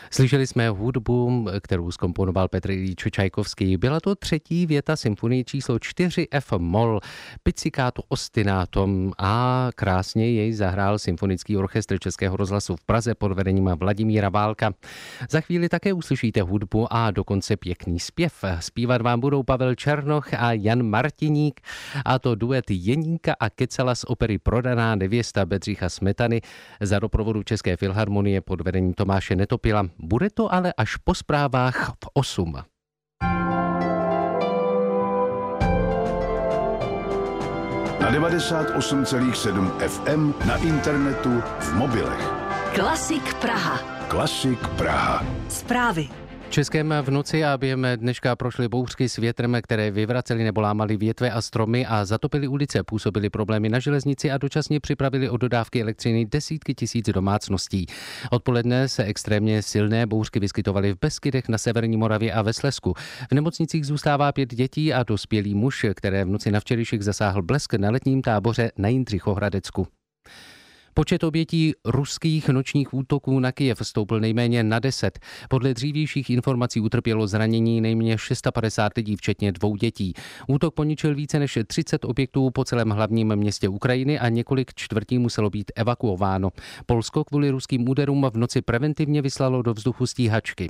Slyšeli jsme hudbu, kterou zkomponoval Petr Iljič Čajkovský. Byla to třetí věta symfonie číslo 4 F moll Pizzicato ostinato a krásně jej zahrál Symfonický orchestr Českého rozhlasu v Praze pod vedením Vladimíra Válka. Za chvíli také uslyšíte hudbu a dokonce pěkný zpěv. Zpívat vám budou Pavel Černoch a Jan Martiník, a to duet Jeníka a Kecala z opery Prodaná nevěsta Bedřicha Smetany za doprovodu České filharmonie pod vedením Tomáše Netopila. Bude to ale až po zprávách v 8. Na 98,7 FM, na internetu, v mobilech. Klasik Praha. Klasik Praha. Zprávy. V Českém v noci a během dneška prošly bouřky s větrem, které vyvracely nebo lámaly větve a stromy a zatopily ulice, působily problémy na železnici a dočasně připravili o dodávky elektřiny desítky tisíc domácností. Odpoledne se extrémně silné bouřky vyskytovaly v Beskydech, na severní Moravě a ve Slezsku. V nemocnicích zůstává 5 dětí a dospělý muž, které v noci na včerejšek zasáhl blesk na letním táboře na Jindřichohradecku. Počet obětí ruských nočních útoků na Kyjev stoupl nejméně na 10. Podle dřívějších informací utrpělo zranění nejméně 650 lidí, včetně 2 dětí. Útok poničil více než 30 objektů po celém hlavním městě Ukrajiny a několik čtvrtí muselo být evakuováno. Polsko kvůli ruským úderům v noci preventivně vyslalo do vzduchu stíhačky.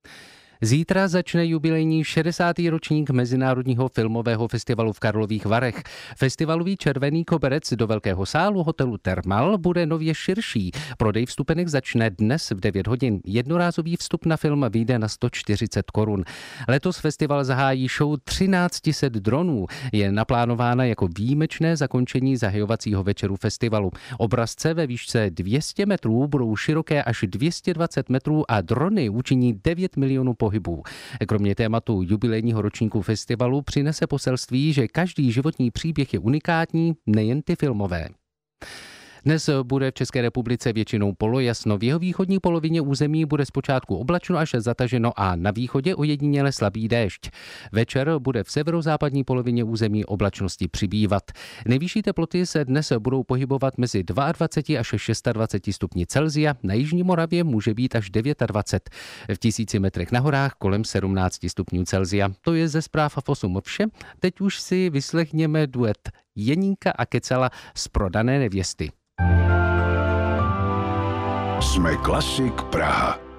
Zítra začne jubilejní 60. ročník Mezinárodního filmového festivalu v Karlových Varech. Festivalový červený koberec do velkého sálu hotelu Thermal bude nově širší. Prodej vstupenek začne dnes v 9 hodin. Jednorázový vstup na film vyjde na 140 korun. Letos festival zahájí show 1300 dronů. Je naplánována jako výjimečné zakončení zahajovacího večeru festivalu. Obrazce ve výšce 200 metrů budou široké až 220 metrů a drony učiní 9 milionů pohybů. Kromě tématu jubilejního ročníku festivalu přinese poselství, že každý životní příběh je unikátní, nejen ty filmové. Dnes bude v České republice většinou polojasno. V jeho východní polovině území bude zpočátku oblačno až zataženo a na východě ojediněle slabý déšť. Večer bude v severozápadní polovině území oblačnosti přibývat. Nejvyšší teploty se dnes budou pohybovat mezi 22 až 26 stupni Celsia. Na jižní Moravě může být až 29. V 1000 metrech na horách kolem 17 stupňů Celsia. To je ze zpráv v 8 vše. Teď už si vyslechněme duet Jeníka a Kecala z Prodané nevěsty. Jsme Klasik Praha.